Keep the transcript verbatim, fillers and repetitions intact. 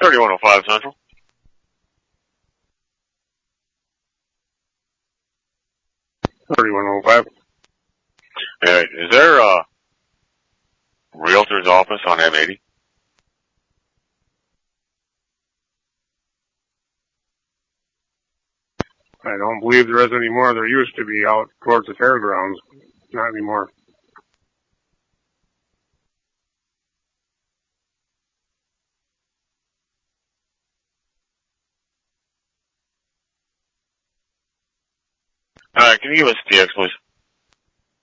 thirty-one oh five Central. thirty-one oh five. Yeah, is there a realtor's office on M eighty? I don't believe there is anymore. There used to be out towards the fairgrounds. Not anymore. Alright, can you give us the X, please?